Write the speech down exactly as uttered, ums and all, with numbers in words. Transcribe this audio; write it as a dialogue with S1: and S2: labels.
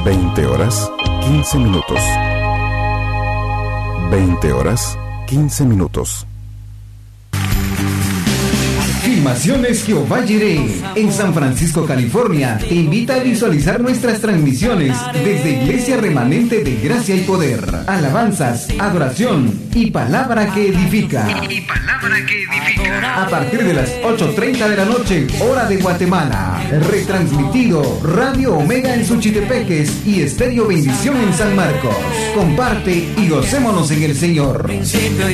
S1: veinte horas, quince minutos. veinte horas, quince minutos.
S2: Filmaciones Jehová Jireh en San Francisco, California, te invita a visualizar nuestras transmisiones desde Iglesia Remanente de Gracia y Poder. Alabanzas, adoración y palabra que edifica. Y palabra que edifica. A partir de las ocho treinta de la noche, hora de Guatemala. Retransmitido Radio Omega en Suchitepeques y Estéreo Bendición en San Marcos. Comparte y gocémonos en el Señor.